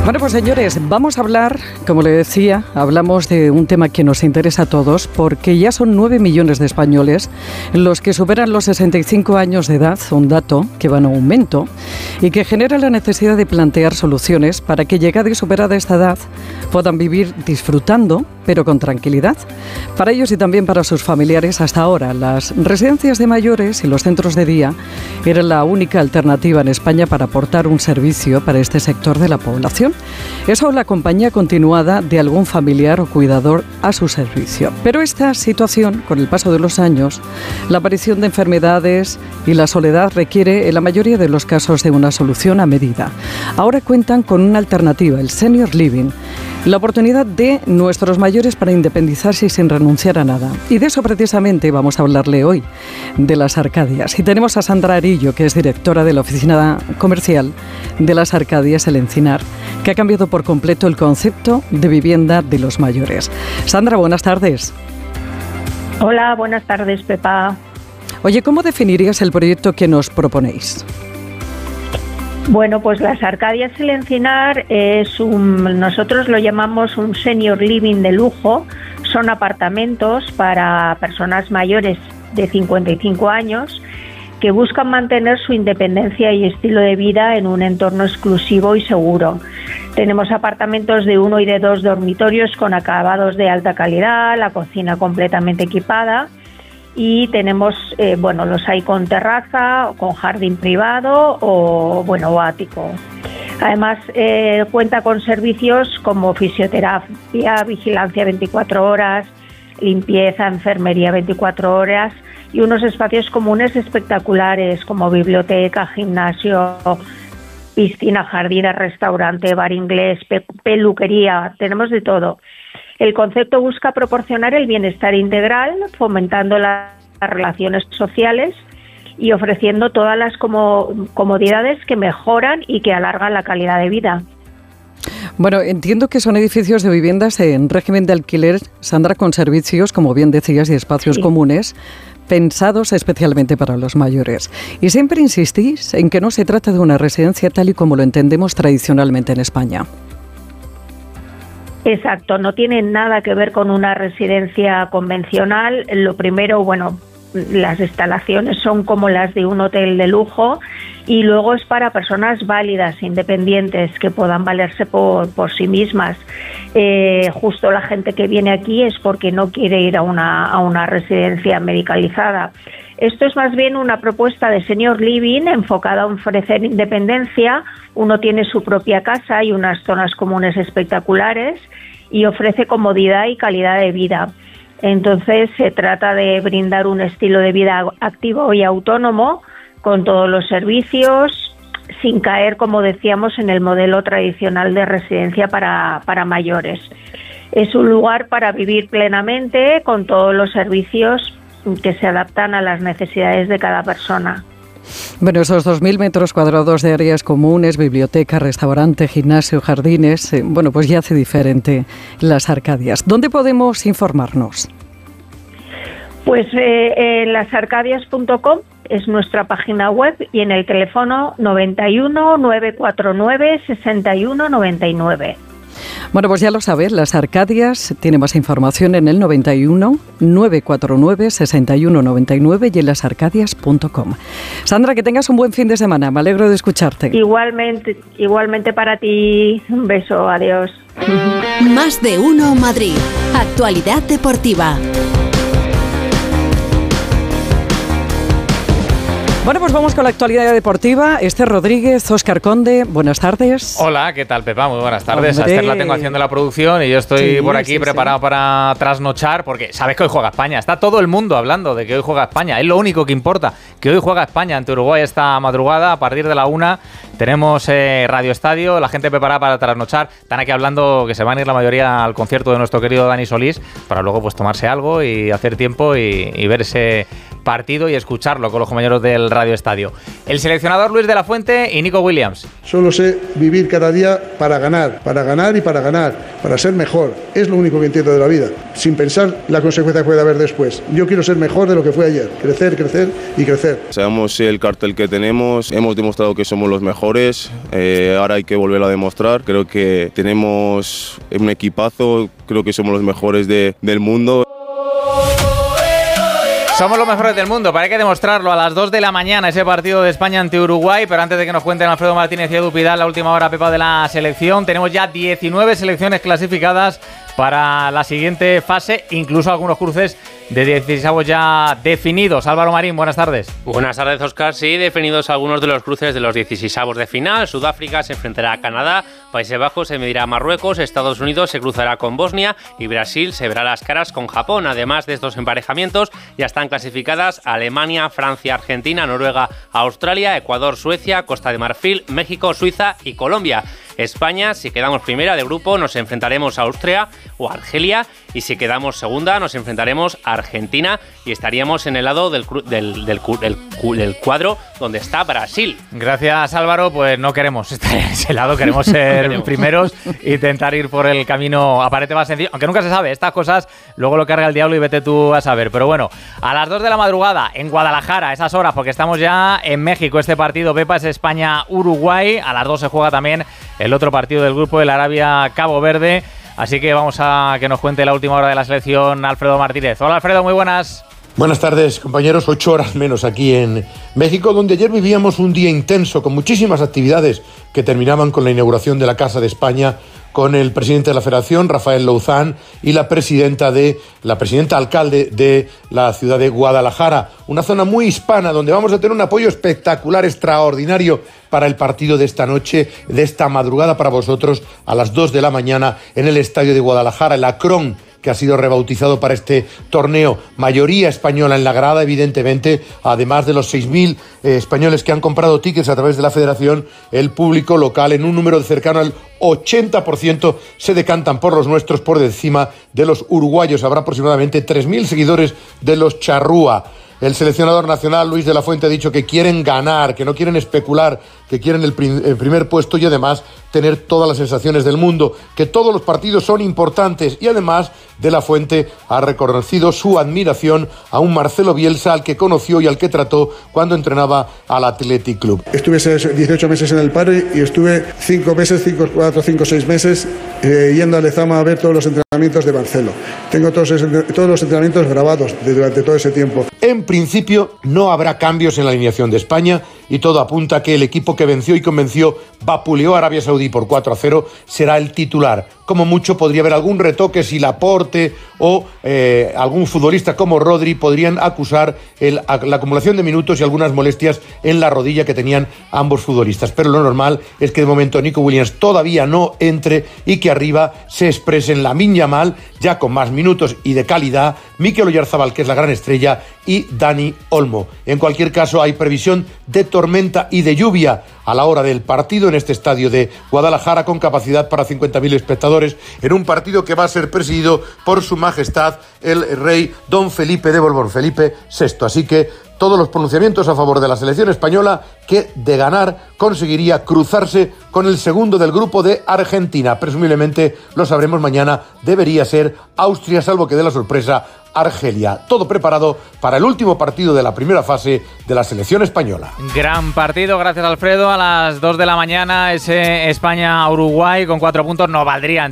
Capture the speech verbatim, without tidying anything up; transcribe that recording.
Bueno, pues señores, vamos a hablar, como le decía, hablamos de un tema que nos interesa a todos, porque ya son nueve millones de españoles los que superan los sesenta y cinco años de edad, un dato que va en aumento y que genera la necesidad de plantear soluciones para que, llegada y superada esta edad, puedan vivir disfrutando, pero con tranquilidad. Para ellos y también para sus familiares, hasta ahora, las residencias de mayores y los centros de día eran la única alternativa en España para aportar un servicio para este sector de la población. Eso, la compañía continuada de algún familiar o cuidador a su servicio. Pero esta situación, con el paso de los años, la aparición de enfermedades y la soledad requiere, en la mayoría de los casos, de una solución a medida. Ahora cuentan con una alternativa, el Senior Living, la oportunidad de nuestros mayores para independizarse y sin renunciar a nada. Y de eso precisamente vamos a hablarle hoy, de las Arcadias. Y tenemos a Sandra Arillo, que es directora de la oficina comercial de las Arcadias El Encinar, que ha cambiado por completo el concepto de vivienda de los mayores. Sandra, buenas tardes. Hola, buenas tardes, Pepa. Oye, ¿cómo definirías el proyecto que nos proponéis? Bueno, pues las Arcadias El Encinar es un, nosotros lo llamamos un senior living de lujo. Son apartamentos para personas mayores de cincuenta y cinco años que buscan mantener su independencia y estilo de vida en un entorno exclusivo y seguro. Tenemos apartamentos de uno y de dos dormitorios con acabados de alta calidad, la cocina completamente equipada. Y tenemos, eh, bueno, los hay con terraza, con jardín privado o, bueno, o ático. Además, eh, cuenta con servicios como fisioterapia, vigilancia veinticuatro horas, limpieza, enfermería veinticuatro horas y unos espacios comunes espectaculares como biblioteca, gimnasio, piscina, jardín, restaurante, bar inglés, pe- peluquería, tenemos de todo. El concepto busca proporcionar el bienestar integral, fomentando las relaciones sociales y ofreciendo todas las como- comodidades que mejoran y que alargan la calidad de vida. Bueno, entiendo que son edificios de viviendas en régimen de alquiler, Sandra, con servicios, como bien decías, y espacios Sí. comunes, pensados especialmente para los mayores. Y siempre insistís en que no se trata de una residencia tal y como lo entendemos tradicionalmente en España. Exacto, no tiene nada que ver con una residencia convencional. Lo primero, bueno, las instalaciones son como las de un hotel de lujo y luego es para personas válidas, independientes, que puedan valerse por, por sí mismas. Eh, justo la gente que viene aquí es porque no quiere ir a una, a una residencia medicalizada. Esto es más bien una propuesta de senior living enfocada a ofrecer independencia. Uno tiene su propia casa y unas zonas comunes espectaculares y ofrece comodidad y calidad de vida. Entonces se trata de brindar un estilo de vida activo y autónomo con todos los servicios, sin caer, como decíamos, en el modelo tradicional de residencia para, para mayores. Es un lugar para vivir plenamente con todos los servicios que se adaptan a las necesidades de cada persona. Bueno, esos dos mil metros cuadrados de áreas comunes, biblioteca, restaurante, gimnasio, jardines, eh, bueno, pues ya hace diferente las Arcadias. ¿Dónde podemos informarnos? Pues eh, en las arcadias punto com es nuestra página web y en el teléfono noventa y uno, novecientos cuarenta y nueve, sesenta y uno noventa y nueve. Bueno, pues ya lo sabes, las Arcadias tiene más información en el noventa y uno, novecientos cuarenta y nueve, sesenta y uno noventa y nueve y en las arcadias punto com. Sandra, que tengas un buen fin de semana, me alegro de escucharte. Igualmente, igualmente para ti, un beso, adiós. Más de uno Madrid, actualidad deportiva. Bueno, pues vamos con la actualidad deportiva. Esther Rodríguez, Óscar Conde, buenas tardes. Hola, ¿qué tal, Pepa? Muy buenas tardes. Hombre. A Esther la tengo haciendo la producción y yo estoy Sí, por aquí sí, preparado sí. para trasnochar, porque sabes que hoy juega España. Está todo el mundo hablando de que hoy juega España. Es lo único que importa, que hoy juega España ante Uruguay esta madrugada. A partir de la una tenemos eh, Radio Estadio, la gente preparada para trasnochar. Están aquí hablando que se van a ir la mayoría al concierto de nuestro querido Dani Solís, para luego pues tomarse algo y hacer tiempo y, y ver ese partido y escucharlo con los compañeros del Radio Estadio. El seleccionador Luis de la Fuente y Nico Williams. Solo sé vivir cada día para ganar, para ganar y para ganar, para ser mejor. Es lo único que entiendo de la vida, sin pensar la consecuencia que puede haber después. Yo quiero ser mejor de lo que fue ayer, crecer, crecer y crecer. Sabemos el cartel que tenemos, hemos demostrado que somos los mejores, eh, ahora hay que volverlo a demostrar. Creo que tenemos un equipazo, creo que somos los mejores de, del mundo. Somos los mejores del mundo, pero hay que demostrarlo. A las dos de la mañana ese partido de España ante Uruguay, pero antes de que nos cuenten Alfredo Martínez y Edu Pidal la última hora, Pepa, de la selección, tenemos ya diecinueve selecciones clasificadas para la siguiente fase, incluso algunos cruces de dieciseisavos ya definidos. Álvaro Marín, buenas tardes. Buenas tardes, Óscar. Sí, definidos algunos de los cruces de los dieciseisavos de final. Sudáfrica se enfrentará a Canadá, Países Bajos se medirá a Marruecos, Estados Unidos se cruzará con Bosnia y Brasil se verá las caras con Japón. Además de estos emparejamientos, ya están clasificadas Alemania, Francia, Argentina, Noruega, Australia, Ecuador, Suecia, Costa de Marfil, México, Suiza y Colombia. España, si quedamos primera de grupo, nos enfrentaremos a Austria o a Argelia, y si quedamos segunda, nos enfrentaremos a Argentina y estaríamos en el lado del, del, del, del, del cuadro donde está Brasil. Gracias, Álvaro. Pues no queremos estar en ese lado, queremos ser primeros e intentar ir por el camino aparente más sencillo, aunque nunca se sabe, estas cosas luego lo carga el diablo y vete tú a saber. Pero bueno, a las dos de la madrugada en Guadalajara, a esas horas, porque estamos ya en México, este partido, Pepa, es España-Uruguay. A las dos se juega también el otro partido del grupo, el Arabia-Cabo Verde. Así que vamos a que nos cuente la última hora de la selección Alfredo Martínez. Hola, Alfredo, muy buenas. Buenas tardes, compañeros. Ocho horas menos aquí en México, donde ayer vivíamos un día intenso con muchísimas actividades que terminaban con la inauguración de la Casa de España, con el presidente de la Federación, Rafael Louzán, y la presidenta de la presidenta alcalde de la ciudad de Guadalajara, una zona muy hispana donde vamos a tener un apoyo espectacular, extraordinario para el partido de esta noche, de esta madrugada para vosotros, a las dos de la mañana en el estadio de Guadalajara, el Akron, que ha sido rebautizado para este torneo. Mayoría española en la grada, evidentemente, además de los seis mil eh, españoles que han comprado tickets a través de la Federación. El público local, en un número cercano al ochenta por ciento, se decantan por los nuestros, por encima de los uruguayos. Habrá aproximadamente tres mil seguidores de los charrúa. El seleccionador nacional, Luis de la Fuente, ha dicho que quieren ganar, que no quieren especular, que quieren el, prim- el primer puesto y además tener todas las sensaciones del mundo, que todos los partidos son importantes, y además de la Fuente ha reconocido su admiración a un Marcelo Bielsa al que conoció y al que trató cuando entrenaba al Athletic Club. Estuve dieciocho meses en el Padre y estuve cinco meses, cinco, cuatro, cinco, seis meses eh, yendo a Lezama a ver todos los entrenamientos de Marcelo. Tengo todos, todos los entrenamientos grabados de, durante todo ese tiempo. En principio no habrá cambios en la alineación de España y todo apunta a que el equipo que venció y convenció, vapuleó a Arabia Saudí por cuatro a cero, será el titular. Como mucho podría haber algún retoque si Laporte o eh, algún futbolista como Rodri podrían acusar el, la acumulación de minutos y algunas molestias en la rodilla que tenían ambos futbolistas. Pero lo normal es que de momento Nico Williams todavía no entre y que arriba se expresen Lamine Yamal, ya con más minutos y de calidad, Mikel Oyarzabal, que es la gran estrella, y Dani Olmo. En cualquier caso, hay previsión de tormenta y de lluvia a la hora del partido en este estadio de Guadalajara, con capacidad para cincuenta mil espectadores, en un partido que va a ser presidido por su majestad el rey Don Felipe de Borbón, Felipe sexto. Así que todos los pronunciamientos a favor de la selección española, que de ganar conseguiría cruzarse con el segundo del grupo de Argentina. Presumiblemente, lo sabremos mañana, debería ser Austria, salvo que dé la sorpresa Argelia. Todo preparado para el último partido de la primera fase de la selección española. Gran partido, gracias Alfredo. A las dos de la mañana ese España-Uruguay con cuatro puntos no valdrían